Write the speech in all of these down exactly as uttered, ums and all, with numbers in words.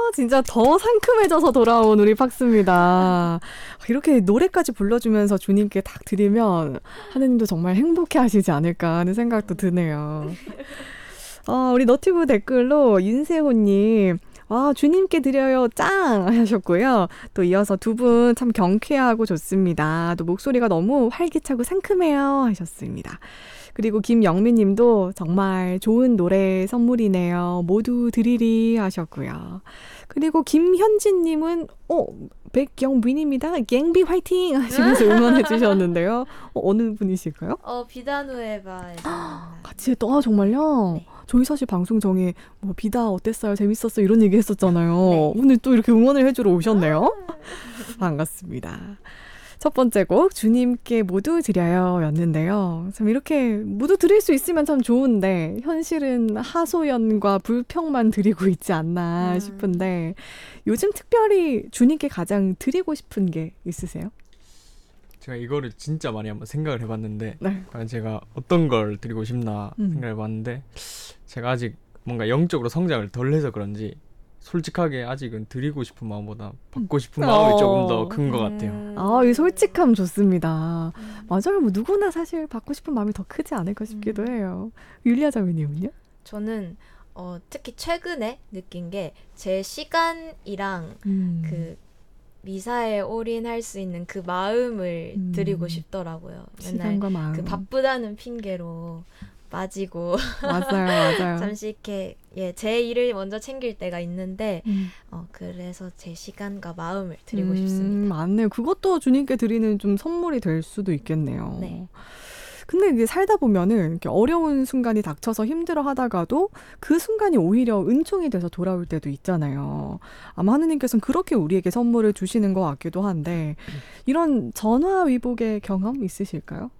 진짜 더 상큼해져서 돌아온 우리 팍스입니다. 이렇게 노래까지 불러주면서 주님께 딱 드리면 하느님도 정말 행복해 하시지 않을까 하는 생각도 드네요. 어, 우리 너튜브 댓글로 윤세호님, 아, 주님께 드려요 짱 하셨고요. 또 이어서 두 분 참 경쾌하고 좋습니다. 또 목소리가 너무 활기차고 상큼해요 하셨습니다. 그리고 김영민 님도 정말 좋은 노래 선물이네요. 모두 드리리 하셨고요. 그리고 김현진 님은 어, 백영민입니다. 갱비 화이팅 하시면서 응원해 주셨는데요. 어, 어느 분이실까요? 어, 비단우에바에서 같이 했던, 아, 정말요? 네. 저희 사실 방송 전에 뭐 비다 어땠어요? 재밌었어요? 이런 얘기 했었잖아요. 네. 오늘 또 이렇게 응원을 해주러 오셨네요. 반갑습니다. 첫 번째 곡 주님께 모두 드려요 였는데요. 참 이렇게 모두 드릴 수 있으면 참 좋은데 현실은 하소연과 불평만 드리고 있지 않나 음. 싶은데 요즘 특별히 주님께 가장 드리고 싶은 게 있으세요? 제가 이거를 진짜 많이 한번 생각을 해봤는데 네. 과연 제가 어떤 걸 드리고 싶나 음. 생각을 해봤는데 제가 아직 뭔가 영적으로 성장을 덜 해서 그런지 솔직하게 아직은 드리고 싶은 마음보다 받고 싶은 마음이 어. 조금 더 큰 것 같아요. 음. 아, 이 솔직함 좋습니다. 음. 맞아요. 뭐 누구나 사실 받고 싶은 마음이 더 크지 않을까 싶기도 음. 해요. 율리아 자매님은요? 저는 어, 특히 최근에 느낀 게 제 시간이랑 음. 그 미사에 올인할 수 있는 그 마음을 음. 드리고 싶더라고요. 맨날 시간과 마음. 그 바쁘다는 핑계로 빠지고 맞아요, 맞아요. 잠시 이렇게 예, 제 일을 먼저 챙길 때가 있는데 음. 어, 그래서 제 시간과 마음을 드리고 음, 싶습니다. 맞네요. 그것도 주님께 드리는 좀 선물이 될 수도 있겠네요. 네. 근데 이게 살다 보면은 이렇게 어려운 순간이 닥쳐서 힘들어 하다가도 그 순간이 오히려 은총이 돼서 돌아올 때도 있잖아요. 아마 하느님께서는 그렇게 우리에게 선물을 주시는 것 같기도 한데 이런 전화위복의 경험 있으실까요?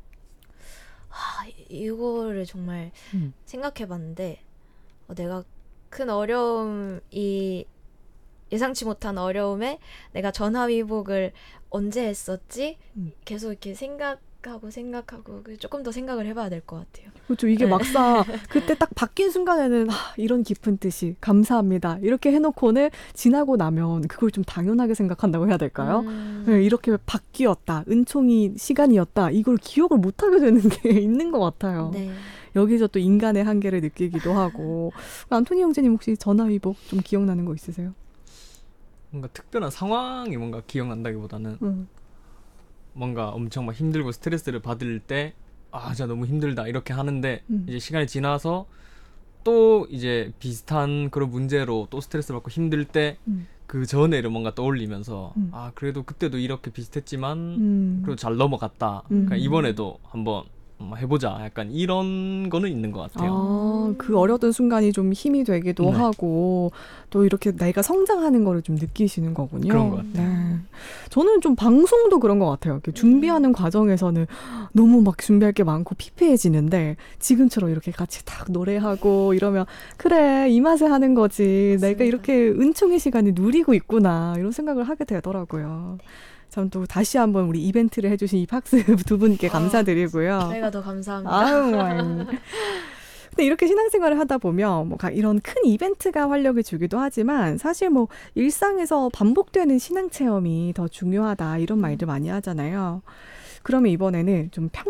하, 이거를 정말 음. 생각해봤는데 어, 내가 큰 어려움이 예상치 못한 어려움에 내가 전화위복을 언제 했었지? 음. 계속 이렇게 생각하고 생각하고 조금 더 생각을 해봐야 될 것 같아요. 그렇죠. 이게 네. 막상 그때 딱 바뀐 순간에는 아, 이런 깊은 뜻이 감사합니다. 이렇게 해놓고는 지나고 나면 그걸 좀 당연하게 생각한다고 해야 될까요? 음. 네, 이렇게 바뀌었다. 은총이 시간이었다. 이걸 기억을 못하게 되는 게 있는 것 같아요. 네. 여기서 또 인간의 한계를 느끼기도 하고. 안토니 형제님 혹시 전화위복 좀 기억나는 거 있으세요? 뭔가 특별한 상황이 뭔가 기억난다기보다는 음. 뭔가 엄청 막 힘들고 스트레스를 받을 때 아, 진짜 너무 힘들다 이렇게 하는데 음. 이제 시간이 지나서 또 이제 비슷한 그런 문제로 또 스트레스 받고 힘들 때 그 음. 전에를 뭔가 떠올리면서 음. 아, 그래도 그때도 이렇게 비슷했지만 음. 그래도 잘 넘어갔다. 음. 그러니까 이번에도 한번 해보자. 약간 이런 거는 있는 것 같아요. 아, 그 어려웠던 순간이 좀 힘이 되기도 네. 하고 또 이렇게 내가 성장하는 거를 좀 느끼시는 거군요. 그런 것 같아요. 네. 저는 좀 방송도 그런 것 같아요. 이렇게 준비하는 과정에서는 너무 막 준비할 게 많고 피폐해지는데 지금처럼 이렇게 같이 딱 노래하고 이러면 그래 이 맛에 하는 거지. 맞습니다. 내가 이렇게 은총의 시간을 누리고 있구나 이런 생각을 하게 되더라고요. 참 또 다시 한번 우리 이벤트를 해주신 이 팍스 두 분께 아, 감사드리고요. 저희가 더 감사합니다. 아유, 아유. 근데 이렇게 신앙생활을 하다 보면 뭐 이런 큰 이벤트가 활력을 주기도 하지만 사실 뭐 일상에서 반복되는 신앙 체험이 더 중요하다 이런 말들 많이 하잖아요. 그러면 이번에는 좀 평